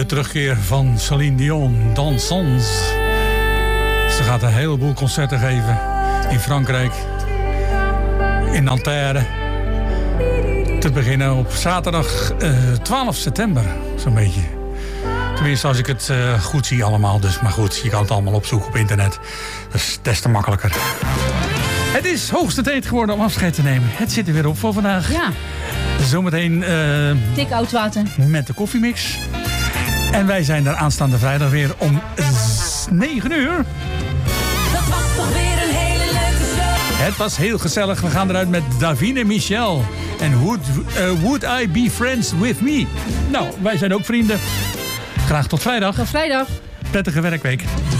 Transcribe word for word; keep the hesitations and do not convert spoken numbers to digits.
terugkeer van Céline Dion, Dansons. Ze gaat een heleboel concerten geven in Frankrijk, in Nanterre. Te beginnen op zaterdag uh, twaalf september, zo'n beetje. Tenminste, als ik het uh, goed zie allemaal. Dus, maar goed, je kan het allemaal opzoeken op internet. Dat is des te makkelijker. Het is hoogste tijd geworden om afscheid te nemen. Het zit er weer op voor vandaag. Ja. Zometeen uh, dik oud water met de koffiemix. En wij zijn er aanstaande vrijdag weer om negen uur. Dat was toch weer een hele leuke show. Het was heel gezellig. We gaan eruit met Davine en Michel. En would, uh, would I be friends with me? Nou, wij zijn ook vrienden. Graag tot vrijdag. Tot vrijdag. Prettige werkweek.